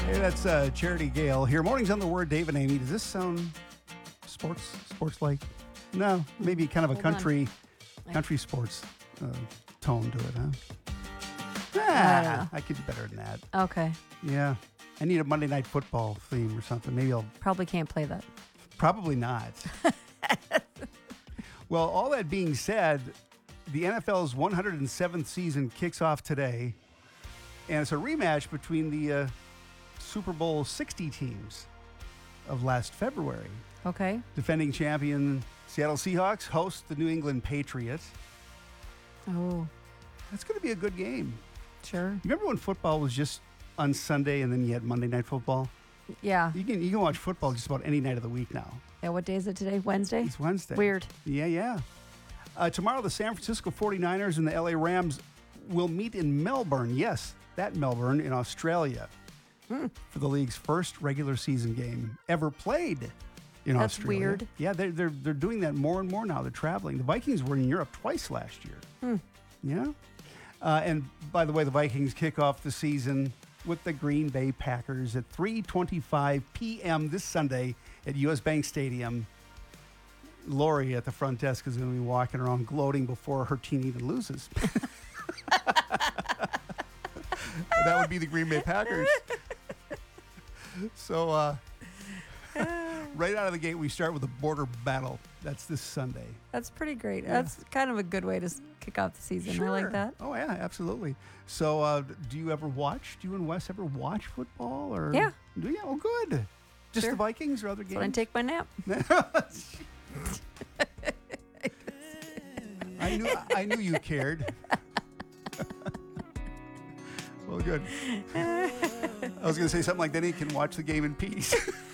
Hey, that's Charity Gale here. Mornings on the Word, Dave and Amy. Does this sound sports-like? No, maybe kind of a Hold on. country sports tone to it, huh? I could do better than that. Okay. Yeah. I need a Monday Night Football theme or something. Maybe I'll... Probably can't play that. Probably not. Well, all that being said, the NFL's 107th season kicks off today, and it's a rematch between the Super Bowl 60 teams of last February. Okay. Defending champion Seattle Seahawks host the New England Patriots. Oh, That's going to be a good game. sure. You remember when football was just on Sunday and then you had Monday Night Football? Yeah. You can watch football just about any night of the week now. Yeah. What day is it today? Wednesday? It's Wednesday. Weird. Yeah. Tomorrow, the San Francisco 49ers and the LA Rams will meet in Melbourne. Yes, that Melbourne in Australia for the league's first regular season game ever played in That's Australia. weird. Yeah, they're doing that more and more now. They're traveling. The Vikings were in Europe twice last year. Yeah. And by the way, the Vikings kick off the season with the Green Bay Packers at 3:25 p.m. this Sunday at US Bank Stadium. Lori at the front desk is going to be walking around gloating before her team even loses. That would be the Green Bay Packers. So, right out of the gate, we start with a border battle. That's this Sunday. That's pretty great. Yeah. That's kind of a good way to kick off the season. I like that. Oh, yeah, absolutely. So, do you and Wes ever watch football? Or Yeah. Do you? Oh, good. Just Sure. the Vikings or other That's when I games? take my nap. I knew you cared. Well, good. I was going to say something like, then he can watch the game in peace.